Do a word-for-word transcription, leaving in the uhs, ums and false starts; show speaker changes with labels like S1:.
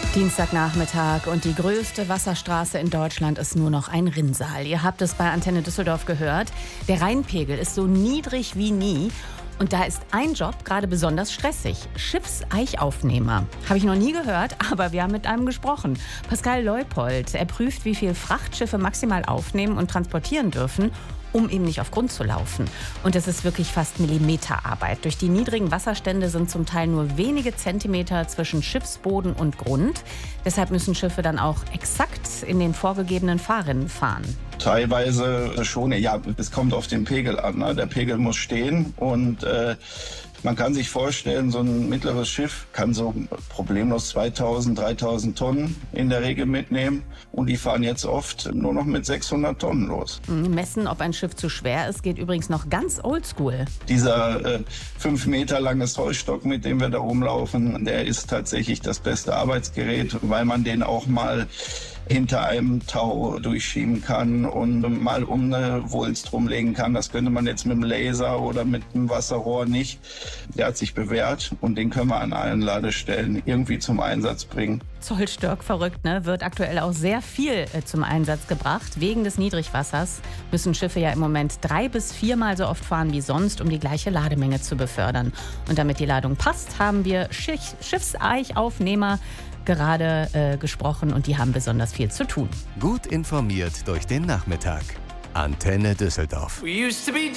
S1: Dienstagnachmittag und die größte Wasserstraße in Deutschland ist nur noch ein Rinnsal. Ihr habt es bei Antenne Düsseldorf gehört. Der Rheinpegel ist so niedrig wie nie. Und da ist ein Job gerade besonders stressig. Schiffseichaufnehmer. Habe ich noch nie gehört, aber wir haben mit einem gesprochen. Pascal Leupold. Er prüft, wie viel Frachtschiffe maximal aufnehmen und transportieren dürfen, um eben nicht auf Grund zu laufen. Und es ist wirklich fast Millimeterarbeit. Durch die niedrigen Wasserstände sind zum Teil nur wenige Zentimeter zwischen Schiffsboden und Grund. Deshalb müssen Schiffe dann auch exakt in den vorgegebenen Fahrrinnen fahren.
S2: Teilweise schon, ja, es kommt auf den Pegel an. Ne? Der Pegel muss stehen und äh, man kann sich vorstellen, so ein mittleres Schiff kann so problemlos zweitausend, dreitausend Tonnen in der Regel mitnehmen. Und die fahren jetzt oft nur noch mit sechshundert Tonnen los.
S1: Messen, ob ein Schiff zu schwer ist, geht übrigens noch ganz oldschool.
S2: Dieser äh, fünf Meter lange Zollstock, mit dem wir da rumlaufen, der ist tatsächlich das beste Arbeitsgerät, weil man den auch mal hinter einem Tau durchschieben kann und mal um eine Wulst rumlegen kann. Das könnte man jetzt mit dem Laser oder mit dem Wasserrohr nicht. Der hat sich bewährt und den können wir an allen Ladestellen irgendwie zum Einsatz bringen.
S1: Zollstock, verrückt, ne? Wird aktuell auch sehr viel äh, zum Einsatz gebracht. Wegen des Niedrigwassers müssen Schiffe ja im Moment drei bis viermal so oft fahren wie sonst, um die gleiche Lademenge zu befördern. Und damit die Ladung passt, haben wir Schiff- Schiffseichaufnehmer gerade äh, gesprochen und die haben besonders viel zu tun.
S3: Gut informiert durch den Nachmittag. Antenne Düsseldorf.